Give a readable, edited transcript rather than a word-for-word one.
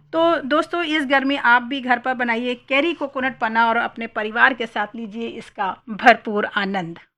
तो दोस्तों इस गर्मी आप भी घर पर बनाइए कैरी कोकोनट पन्ना और अपने परिवार के साथ लीजिए इसका भरपूर आनंद।